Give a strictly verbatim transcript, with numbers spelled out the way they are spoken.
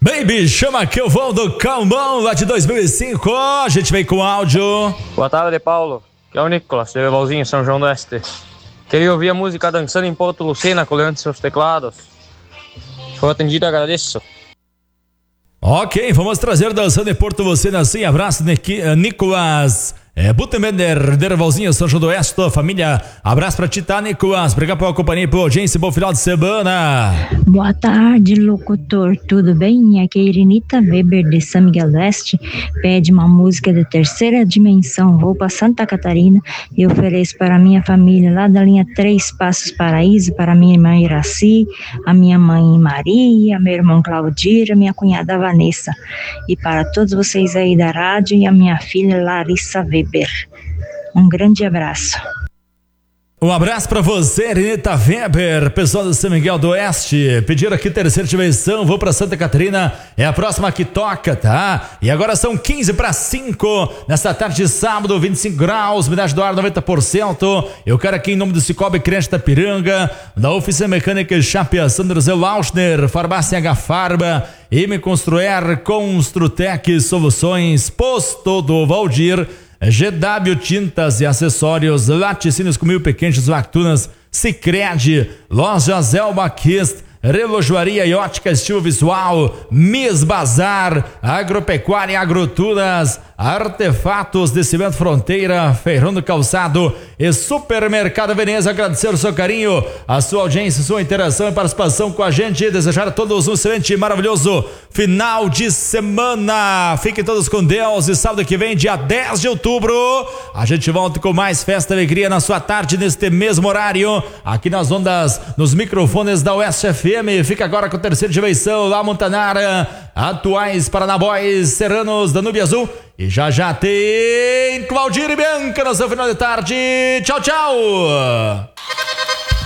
Baby, chama que eu vou do Cambão lá de dois mil e cinco. A gente vem com áudio. Boa tarde, Paulo. Que é o Nicolas, de Levalzinho, São João do Oeste. Queria ouvir a música Dançando em Porto Lucena com o Leandro e seus teclados. Se for atendido, agradeço. Ok, vamos trazer Dançando em Porto Lucena assim. Abraço, Nicolas. É, Butenbender, Dervalzinho, São João do Oeste, toda a família. Abraço pra ti, tá, Nicolas? Obrigado pela companhia e pela audiência. Bom final de semana. Boa tarde, locutor. Tudo bem? Aqui é Irenita Weber, de São Miguel do Oeste. Pede uma música de terceira dimensão. Vou para Santa Catarina e ofereço para a minha família lá da linha Três Passos Paraíso, para minha irmã Iraci, a minha mãe Maria, meu irmão Claudira, minha cunhada Vanessa. E para todos vocês aí da rádio e a minha filha Larissa Weber. Um grande abraço. Um abraço pra você, Renita Weber, pessoal do São Miguel do Oeste. Pediram aqui terceira dimensão, vou pra Santa Catarina, é a próxima que toca, tá? E agora são quinze para cinco, nessa tarde de sábado, vinte e cinco graus, umidade do ar noventa por cento. Eu quero aqui em nome do Cicobi Crédito da Piranga, da Oficina Mecânica Chapia, Sandro Zé Lauschner, Farmácia H Farba, M Construir, Construtec Soluções, Posto do Valdir, G W Tintas e Acessórios, Laticínios com mil pequenos, Lactunas, Sicredi, Lojas Elba Kist, Relojoaria e Ótica Estilo Visual, Miss Bazar, Agropecuária e Agrotunas, Artefatos de Cimento Fronteira, Feirão do Calçado e Supermercado Veneza. Agradecer o seu carinho, a sua audiência, sua interação e participação com a gente. Desejar a todos um excelente e maravilhoso final de semana. Fiquem todos com Deus e sábado que vem, dia dez de outubro, a gente volta com mais festa e alegria na sua tarde, neste mesmo horário, aqui nas ondas, nos microfones da Oeste F M. Fica agora com a terceira dimensão, lá Montanara, atuais Paranaboys, Serranos, Danúbio Azul. E já já tem Claudir e Bianca no seu final de tarde. Tchau, tchau!